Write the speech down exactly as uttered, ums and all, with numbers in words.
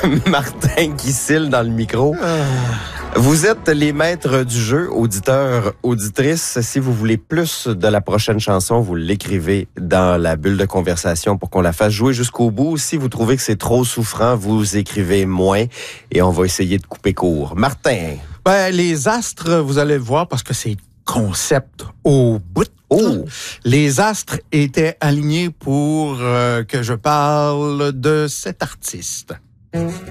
Martin Guissil dans le micro. Vous êtes les maîtres du jeu, auditeurs, auditrices. Si vous voulez plus de la prochaine chanson, vous l'écrivez dans la bulle de conversation pour qu'on la fasse jouer jusqu'au bout. Si vous trouvez que c'est trop souffrant, vous écrivez moins et on va essayer de couper court. Martin. Ben, les astres, vous allez le voir parce que c'est concept au bout. Oh. Les astres étaient alignés pour euh, que je parle de cet artiste.